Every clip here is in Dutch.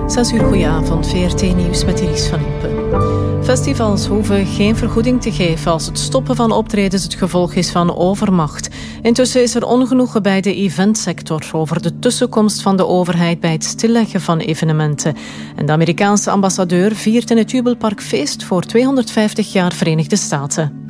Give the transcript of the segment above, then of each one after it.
6 uur, goedenavond, VRT Nieuws met Iris van Impe. Festivals hoeven geen vergoeding te geven als het stoppen van optredens het gevolg is van overmacht. Intussen is er ongenoegen bij de eventsector over de tussenkomst van de overheid bij het stilleggen van evenementen. En de Amerikaanse ambassadeur viert in het Jubelpark feest voor 250 jaar Verenigde Staten.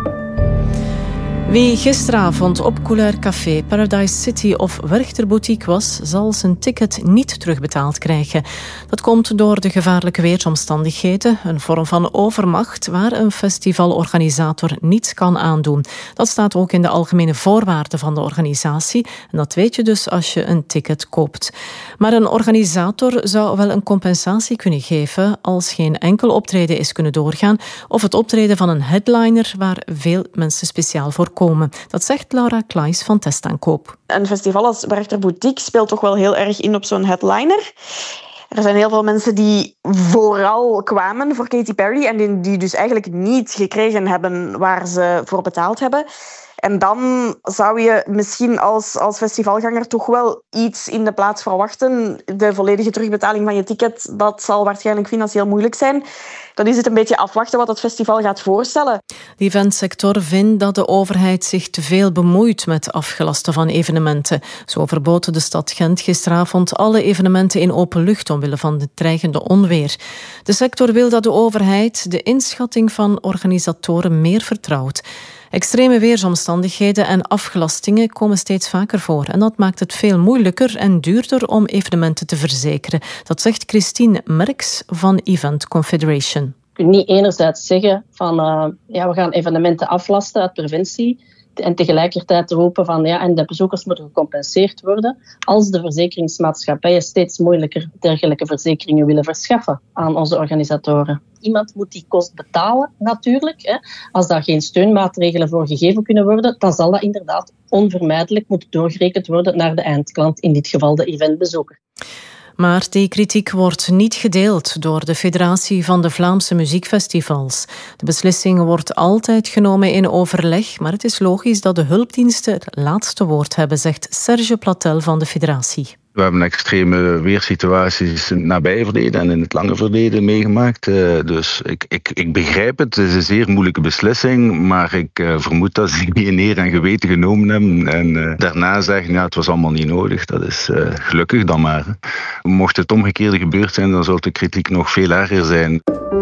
Wie gisteravond op Couleur Café, Paradise City of Werchter Boutique was, zal zijn ticket niet terugbetaald krijgen. Dat komt door de gevaarlijke weersomstandigheden, een vorm van overmacht waar een festivalorganisator niets kan aandoen. Dat staat ook in de algemene voorwaarden van de organisatie en dat weet je dus als je een ticket koopt. Maar een organisator zou wel een compensatie kunnen geven als geen enkel optreden is kunnen doorgaan of het optreden van een headliner waar veel mensen speciaal voor komen. Dat zegt Laura Klaes van Testaankoop. Een festival als Werchter Boutique speelt toch wel heel erg in op zo'n headliner. Er zijn heel veel mensen die vooral kwamen voor Katy Perry en die dus eigenlijk niet gekregen hebben waar ze voor betaald hebben. En dan zou je misschien als festivalganger toch wel iets in de plaats verwachten. De volledige terugbetaling van je ticket, dat zal waarschijnlijk financieel moeilijk zijn. Dan is het een beetje afwachten wat het festival gaat voorstellen. De eventsector vindt dat de overheid zich te veel bemoeit met afgelasten van evenementen. Zo verbood de stad Gent gisteravond alle evenementen in open lucht omwille van het dreigende onweer. De sector wil dat de overheid de inschatting van organisatoren meer vertrouwt. Extreme weersomstandigheden en afgelastingen komen steeds vaker voor. En dat maakt het veel moeilijker en duurder om evenementen te verzekeren. Dat zegt Christine Merks van Event Confederation. Je kunt niet enerzijds zeggen van we gaan evenementen aflasten uit preventie en tegelijkertijd roepen van en de bezoekers moeten gecompenseerd worden als de verzekeringsmaatschappijen steeds moeilijker dergelijke verzekeringen willen verschaffen aan onze organisatoren. Iemand moet die kost betalen natuurlijk. Als daar geen steunmaatregelen voor gegeven kunnen worden, dan zal dat inderdaad onvermijdelijk moeten doorgerekend worden naar de eindklant, in dit geval de eventbezoeker. Maar die kritiek wordt niet gedeeld door de Federatie van de Vlaamse Muziekfestivals. De beslissing wordt altijd genomen in overleg, maar het is logisch dat de hulpdiensten het laatste woord hebben, zegt Serge Platel van de federatie. We hebben extreme weersituaties in het nabije verleden en in het lange verleden meegemaakt. Dus ik begrijp het. Het is een zeer moeilijke beslissing, maar ik vermoed dat ze die in eer en geweten genomen hebben. En daarna zeggen, het was allemaal niet nodig. Dat is gelukkig dan maar. Mocht het omgekeerde gebeurd zijn, dan zal de kritiek nog veel erger zijn.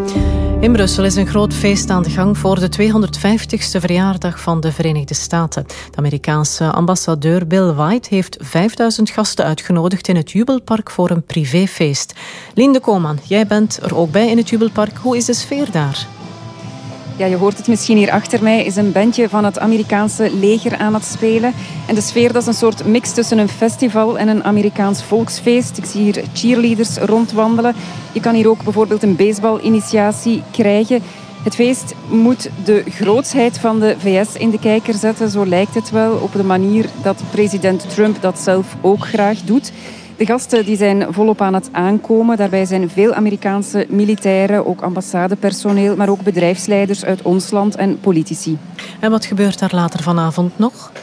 In Brussel is een groot feest aan de gang voor de 250ste verjaardag van de Verenigde Staten. De Amerikaanse ambassadeur Bill White heeft 5000 gasten uitgenodigd in het Jubelpark voor een privéfeest. Lien de Koman, jij bent er ook bij in het Jubelpark. Hoe is de sfeer daar? Ja, je hoort het misschien hier achter mij, is een bandje van het Amerikaanse leger aan het spelen. En de sfeer, dat is een soort mix tussen een festival en een Amerikaans volksfeest. Ik zie hier cheerleaders rondwandelen. Je kan hier ook bijvoorbeeld een baseballinitiatie krijgen. Het feest moet de grootsheid van de VS in de kijker zetten, zo lijkt het wel, op de manier dat president Trump dat zelf ook graag doet. De gasten die zijn volop aan het aankomen. Daarbij zijn veel Amerikaanse militairen, ook ambassadepersoneel, maar ook bedrijfsleiders uit ons land en politici. En wat gebeurt daar later vanavond nog?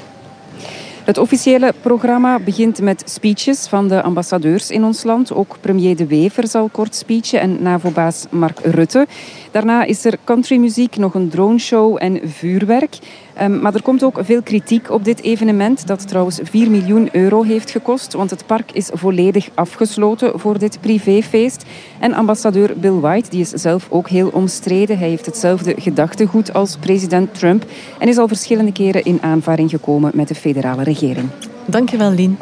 Het officiële programma begint met speeches van de ambassadeurs in ons land. Ook premier De Wever zal kort speechen en NAVO-baas Mark Rutte. Daarna is er countrymuziek, nog een droneshow en vuurwerk. Maar er komt ook veel kritiek op dit evenement, dat trouwens 4 miljoen euro heeft gekost, want het park is volledig afgesloten voor dit privéfeest. En ambassadeur Bill White, die is zelf ook heel omstreden. Hij heeft hetzelfde gedachtegoed als president Trump en is al verschillende keren in aanvaring gekomen met de federale regering. Dankjewel, Lien.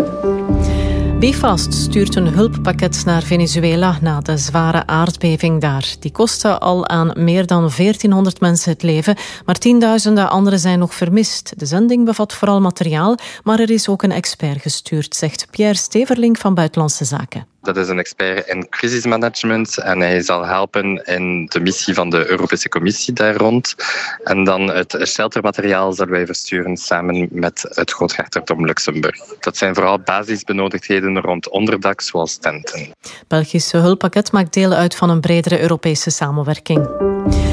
BeFast stuurt een hulppakket naar Venezuela na de zware aardbeving daar. Die kostte al aan meer dan 1400 mensen het leven, maar tienduizenden anderen zijn nog vermist. De zending bevat vooral materiaal, maar er is ook een expert gestuurd, zegt Pierre Steverling van Buitenlandse Zaken. Dat is een expert in crisismanagement en hij zal helpen in de missie van de Europese Commissie daar rond. En dan het sheltermateriaal zullen wij versturen samen met het Groothertogdom Luxemburg. Dat zijn vooral basisbenodigdheden rond onderdak, zoals tenten. Het Belgische hulppakket maakt deel uit van een bredere Europese samenwerking.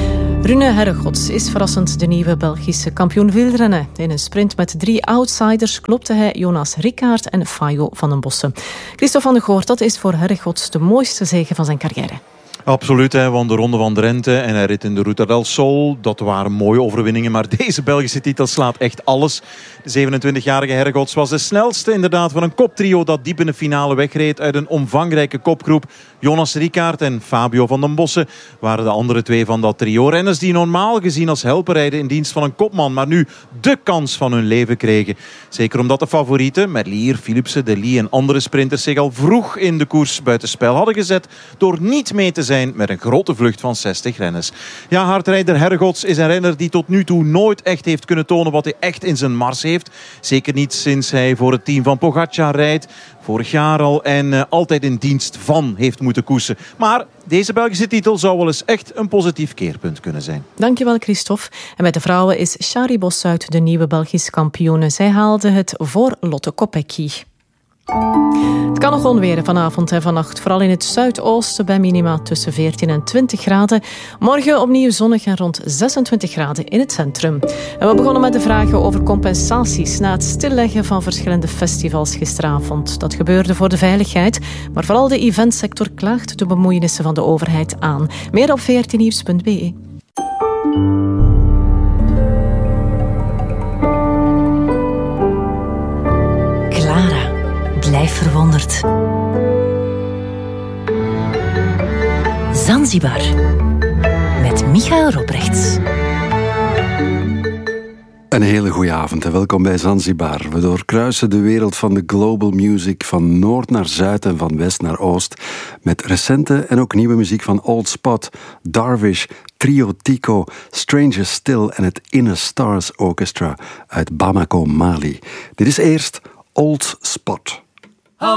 Rune Herregots is verrassend de nieuwe Belgische kampioen wielrennen. In een sprint met 3 outsiders klopte hij Jonas Rickaert en Fayo van den Bossen. Christophe van der Goort, dat is voor Herregots de mooiste zege van zijn carrière. Absoluut, hij won de Ronde van Drenthe en hij reed in de Ruta del Sol. Dat waren mooie overwinningen, maar deze Belgische titel slaat echt alles. De 27-jarige Herregots was de snelste inderdaad van een koptrio dat diep in de finale wegreed uit een omvangrijke kopgroep. Jonas Rickaert en Fabio van den Bossen waren de andere 2 van dat trio. Renners die normaal gezien als helper rijden in dienst van een kopman, maar nu de kans van hun leven kregen. Zeker omdat de favorieten, Merlier, Philipsen, De Lie en andere sprinters zich al vroeg in de koers buitenspel hadden gezet door niet mee te zijn met een grote vlucht van 60 renners. Ja, hardrijder Herregots is een renner die tot nu toe nooit echt heeft kunnen tonen wat hij echt in zijn mars heeft. Zeker niet sinds hij voor het team van Pogacar rijdt. Vorig jaar al en altijd in dienst van heeft moeten koersen. Maar deze Belgische titel zou wel eens echt een positief keerpunt kunnen zijn. Dankjewel, Christophe. En bij de vrouwen is Shari Bossuit de nieuwe Belgische kampioene. Zij haalde het voor Lotte Kopecky. Het kan nog onweren vanavond en vannacht, vooral in het zuidoosten bij minima tussen 14 en 20 graden. Morgen opnieuw zonnig en rond 26 graden in het centrum. En we begonnen met de vragen over compensaties na het stilleggen van verschillende festivals gisteravond. Dat gebeurde voor de veiligheid, maar vooral de eventsector klaagt de bemoeienissen van de overheid aan. Meer op 14nieuws.be. Blijf verwonderd. Zanzibar met Michael Robrechts. Een hele goede avond en welkom bij Zanzibar. We doorkruisen de wereld van de global music van noord naar zuid en van west naar oost met recente en ook nieuwe muziek van Old Spot, Darvish, Trio Tico, Stranger Still en het Inner Stars Orchestra uit Bamako, Mali. Dit is eerst Old Spot.